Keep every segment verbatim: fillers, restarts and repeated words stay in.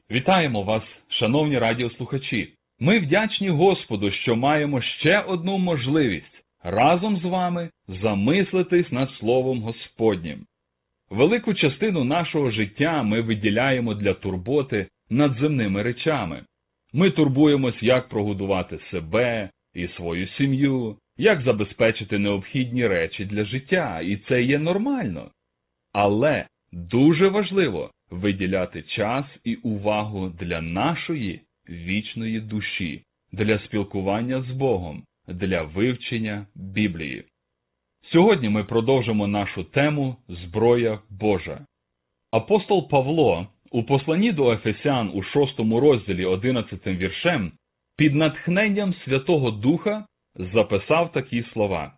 Вітаємо вас, шановні радіослухачі! Ми вдячні Господу, що маємо ще одну можливість разом з вами замислитись над Словом Господнім. Велику частину нашого життя ми виділяємо для турботи над земними речами. Ми турбуємось, як прогодувати себе і свою сім'ю, як забезпечити необхідні речі для життя, і це є нормально. Але дуже важливо виділяти час і увагу для нашої вічної душі, для спілкування з Богом, для вивчення Біблії. Сьогодні ми продовжимо нашу тему «Зброя Божа». Апостол Павло у посланні до Ефесян у шостому розділі одинадцятим віршем під натхненням Святого Духа записав такі слова: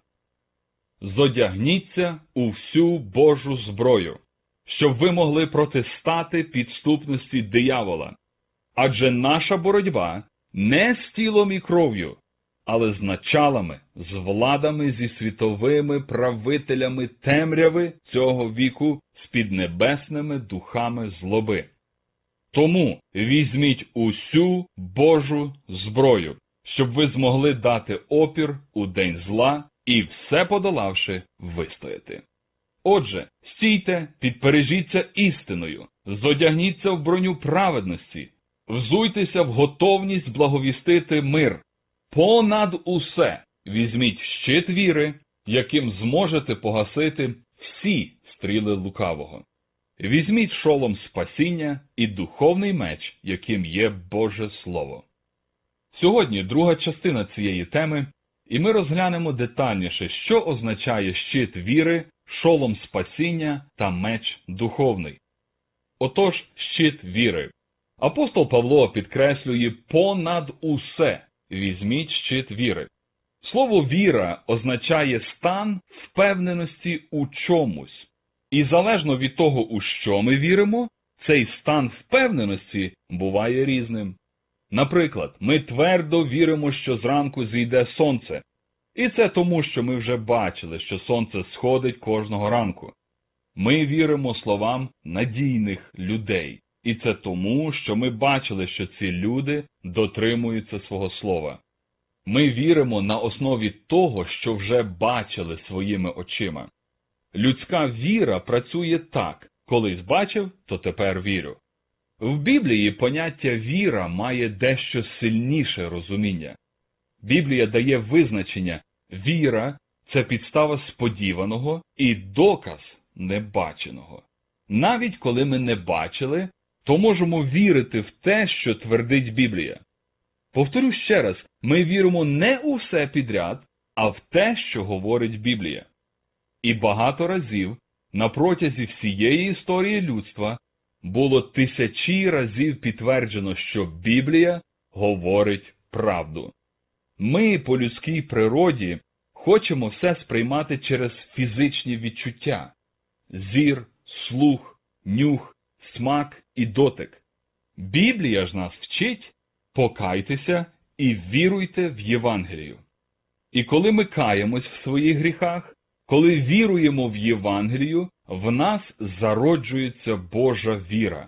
«Зодягніться у всю Божу зброю, щоб ви могли протистати підступності диявола. Адже наша боротьба не з тілом і кров'ю, але з началами, з владами, зі світовими правителями темряви цього віку, з піднебесними духами злоби. Тому візьміть усю Божу зброю, щоб ви змогли дати опір у день зла і, все подолавши, вистояти. Отже, стійте, підпережіться істиною, зодягніться в броню праведності, взуйтеся в готовність благовістити мир. Понад усе візьміть щит віри, яким зможете погасити всі стріли лукавого. Візьміть шолом спасіння і духовний меч, яким є Боже Слово». Сьогодні друга частина цієї теми, і ми розглянемо детальніше, що означає щит віри, шолом спасіння та меч духовний. Отож, щит віри. Апостол Павло підкреслює «понад усе візьміть щит віри». Слово «віра» означає стан впевненості у чомусь. І залежно від того, у що ми віримо, цей стан впевненості буває різним. Наприклад, ми твердо віримо, що зранку зійде сонце. І це тому, що ми вже бачили, що сонце сходить кожного ранку. Ми віримо словам надійних людей. І це тому, що ми бачили, що ці люди дотримуються свого слова. Ми віримо на основі того, що вже бачили своїми очима. Людська віра працює так: колись бачив, то тепер вірю. В Біблії поняття «віра» має дещо сильніше розуміння. Біблія дає визначення: віра – це підстава сподіваного і доказ небаченого. Навіть коли ми не бачили, то можемо вірити в те, що твердить Біблія. Повторю ще раз, ми віримо не у все підряд, а в те, що говорить Біблія. І багато разів на протязі всієї історії людства було тисячі разів підтверджено, що Біблія говорить правду. Ми по людській природі хочемо все сприймати через фізичні відчуття – зір, слух, нюх, смак і дотик. Біблія ж нас вчить: покайтеся і віруйте в Євангелію. І коли ми каємось в своїх гріхах, коли віруємо в Євангелію, в нас зароджується Божа віра.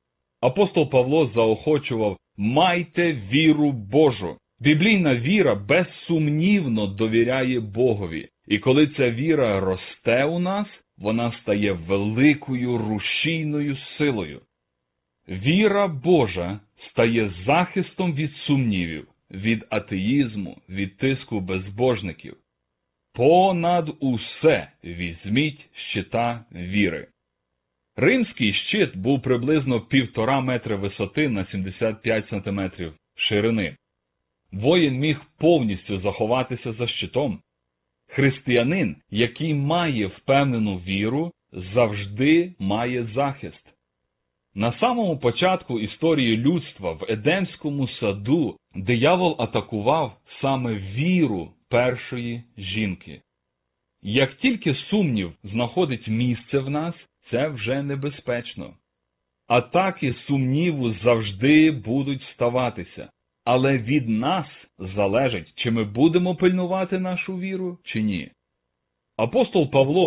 Апостол Павло заохочував: «Майте віру Божу». Біблійна віра безсумнівно довіряє Богові. І коли ця віра росте у нас, вона стає великою рушійною силою. Віра Божа стає захистом від сумнівів, від атеїзму, від тиску безбожників. Понад усе візьміть щита віри. Римський щит був приблизно півтора метри висоти на сімдесят п'ять сантиметрів ширини. Воїн міг повністю заховатися за щитом. Християнин, який має впевнену віру, завжди має захист. На самому початку історії людства в Едемському саду диявол атакував саме віру першої жінки. Як тільки сумнів знаходить місце в нас, це вже небезпечно. Атаки сумніву завжди будуть ставатися, але від нас залежить, чи ми будемо пильнувати нашу віру, чи ні. Апостол Павло